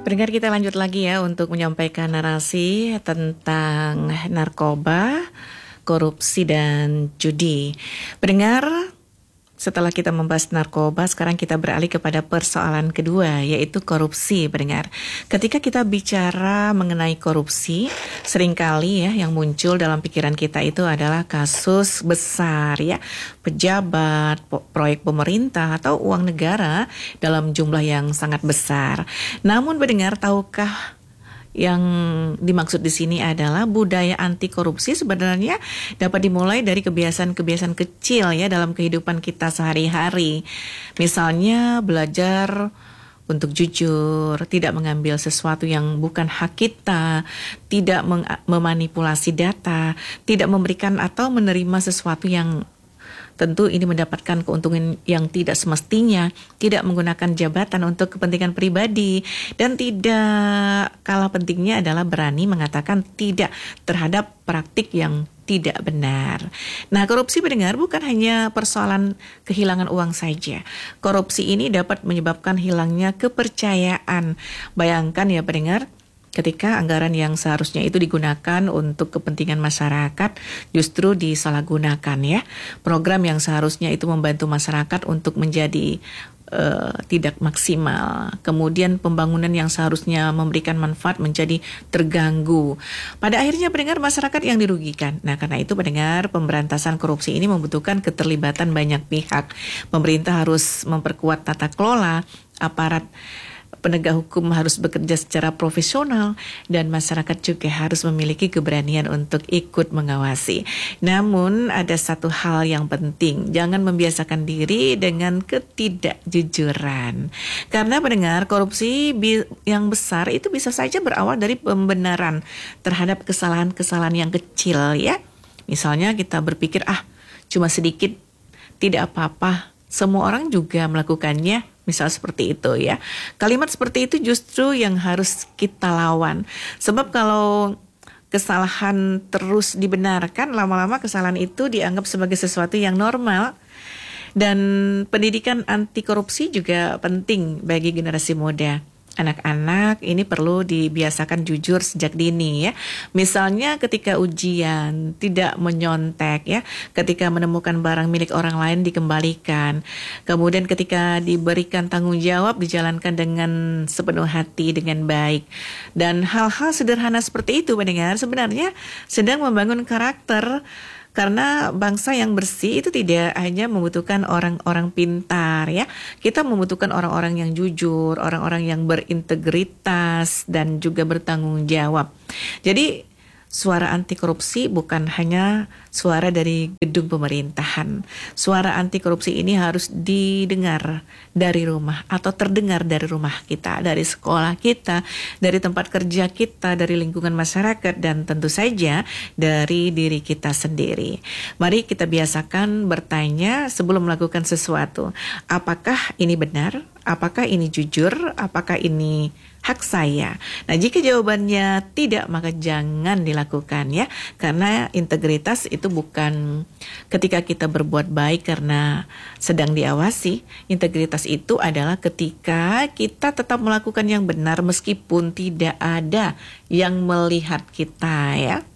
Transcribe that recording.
Pendengar, kita lanjut lagi ya untuk menyampaikan narasi tentang narkoba, korupsi, dan judi. Pendengar, setelah kita membahas narkoba, sekarang kita beralih kepada persoalan kedua, yaitu korupsi, pendengar. Ketika kita bicara mengenai korupsi, seringkali ya yang muncul dalam pikiran kita itu adalah kasus besar ya, pejabat, proyek pemerintah atau uang negara dalam jumlah yang sangat besar. Namun pendengar, tahukah yang dimaksud di sini adalah budaya anti korupsi sebenarnya dapat dimulai dari kebiasaan-kebiasaan kecil ya dalam kehidupan kita sehari-hari. Misalnya belajar untuk jujur, tidak mengambil sesuatu yang bukan hak kita, tidak memanipulasi data, tidak memberikan atau menerima sesuatu yang tentu ini mendapatkan keuntungan yang tidak semestinya, tidak menggunakan jabatan untuk kepentingan pribadi, dan tidak kalah pentingnya adalah berani mengatakan tidak terhadap praktik yang tidak benar. Nah, korupsi, pendengar, bukan hanya persoalan kehilangan uang saja. Korupsi ini dapat menyebabkan hilangnya kepercayaan. Bayangkan ya pendengar, ketika anggaran yang seharusnya itu digunakan untuk kepentingan masyarakat justru disalahgunakan ya. Program yang seharusnya itu membantu masyarakat untuk menjadi tidak maksimal. Kemudian pembangunan yang seharusnya memberikan manfaat menjadi terganggu. Pada akhirnya pendengar, masyarakat yang dirugikan. Nah, karena itu pendengar, pemberantasan korupsi ini membutuhkan keterlibatan banyak pihak. Pemerintah harus memperkuat tata kelola, aparat penegak hukum harus bekerja secara profesional, dan masyarakat juga harus memiliki keberanian untuk ikut mengawasi. Namun ada satu hal yang penting, jangan membiasakan diri dengan ketidakjujuran. Karena pendengar, korupsi yang besar itu bisa saja berawal dari pembenaran terhadap kesalahan-kesalahan yang kecil ya. Misalnya kita berpikir cuma sedikit, tidak apa-apa, semua orang juga melakukannya. Misal seperti itu ya. Kalimat seperti itu justru yang harus kita lawan. Sebab kalau kesalahan terus dibenarkan, lama-lama kesalahan itu dianggap sebagai sesuatu yang normal. Dan pendidikan anti korupsi juga penting bagi generasi muda. Anak-anak ini perlu dibiasakan jujur sejak dini ya. Misalnya ketika ujian tidak menyontek ya, ketika menemukan barang milik orang lain dikembalikan. Kemudian ketika diberikan tanggung jawab dijalankan dengan sepenuh hati, dengan baik. Dan hal-hal sederhana seperti itu pendengar sebenarnya sedang membangun karakter. Karena bangsa yang bersih itu tidak hanya membutuhkan orang-orang pintar ya. Kita membutuhkan orang-orang yang jujur, orang-orang yang berintegritas dan juga bertanggung jawab. Jadi suara anti korupsi bukan hanya suara dari gedung pemerintahan. Suara anti korupsi ini harus didengar dari rumah atau terdengar dari rumah kita, dari sekolah kita, dari tempat kerja kita, dari lingkungan masyarakat, dan tentu saja dari diri kita sendiri. Mari kita biasakan bertanya sebelum melakukan sesuatu. Apakah ini benar? Apakah ini jujur? Apakah ini hak saya? Nah, jika jawabannya tidak, maka jangan dilakukan ya. Karena integritas itu bukan ketika kita berbuat baik karena sedang diawasi. Integritas itu adalah ketika kita tetap melakukan yang benar meskipun tidak ada yang melihat kita ya.